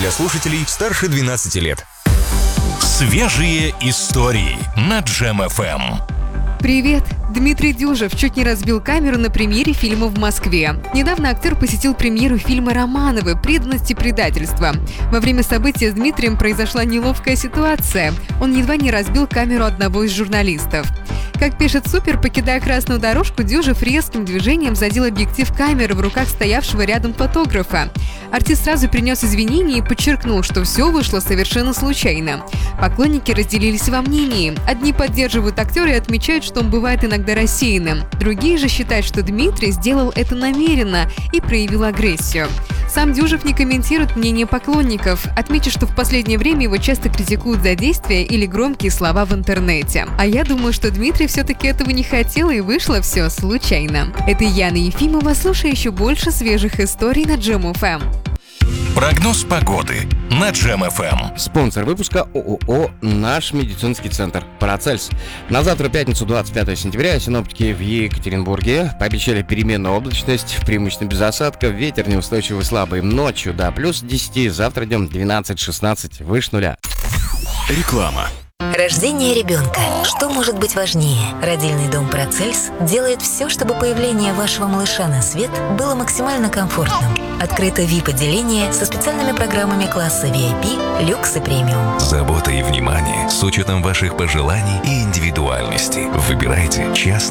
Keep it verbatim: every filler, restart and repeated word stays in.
для слушателей старше двенадцати лет. Свежие истории на Джем эф эм. Привет! Дмитрий Дюжев чуть не разбил камеру на премьере фильма в Москве. Недавно актер посетил премьеру фильма Романовы «Преданность и предательство». Во время события с Дмитрием произошла неловкая ситуация. Он едва не разбил камеру одного из журналистов. Как пишет Супер, покидая красную дорожку, Дюжев резким движением задел объектив камеры в руках стоявшего рядом фотографа. Артист сразу принес извинения и подчеркнул, что все вышло совершенно случайно. Поклонники разделились во мнении. Одни поддерживают актера и отмечают, что он бывает иногда рассеянным. Другие же считают, что Дмитрий сделал это намеренно и проявил агрессию. Сам Дюжев не комментирует мнение поклонников, отметив, что в последнее время его часто критикуют за действия или громкие слова в интернете. А я думаю, что Дмитрий все-таки этого не хотел, и вышло все случайно. Это Яна Ефимова. Слушай еще больше свежих историй на Джем эф эм. Прогноз погоды на Джем эф эм. Спонсор выпуска ООО «Наш медицинский центр Парацельс». На завтра, пятницу, двадцать пятого сентября, синоптики в Екатеринбурге пообещали переменную облачность, преимущественно без осадков, ветер неустойчивый слабый ночью до плюс десяти, завтра днем двенадцать-шестнадцать, выше нуля. Реклама. Рождение ребенка. Что может быть важнее? Родильный дом Парацельс делает все, чтобы появление вашего малыша на свет было максимально комфортным. Открыто ви ай пи-отделение со специальными программами класса ви ай пи, люкс и премиум. Забота и внимание с учетом ваших пожеланий и индивидуальности. Выбирайте частный